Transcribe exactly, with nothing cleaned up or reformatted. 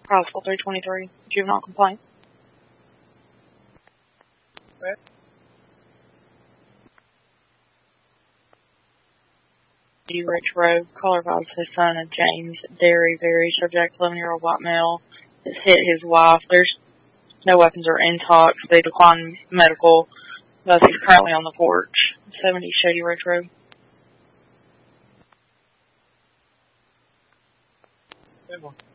Possible three twenty-three, juvenile complaint. Okay. Rich Road, caller advised his son, a James Derry, very subject, eleven-year-old white male, has hit his wife. There's no weapons or intox. They declined medical, but he's currently on the porch. seventy Shady Ridge Road. Good one.